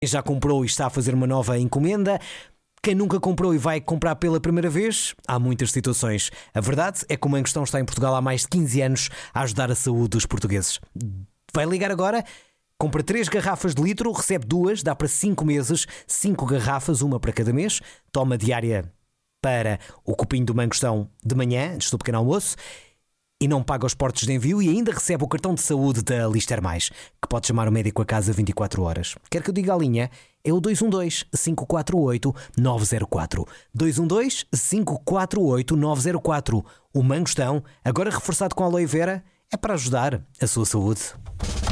Quem já comprou e está a fazer uma nova encomenda. Quem nunca comprou e vai comprar pela primeira vez, há muitas situações. A verdade é que o Mangostão está em Portugal há mais de 15 anos a ajudar a saúde dos portugueses. Vai ligar agora, compra 3 garrafas de litro, recebe 2, dá para 5 meses, 5 garrafas, uma para cada mês, toma diária para o copinho do Mangostão de manhã, antes do pequeno almoço, e não paga os portos de envio e ainda recebe o cartão de saúde da Lister Mais, que pode chamar o médico a casa 24 horas. Quer que eu diga a linha? É o 212-548-904. 212-548-904. O Mangostão, agora reforçado com aloe vera, é para ajudar a sua saúde.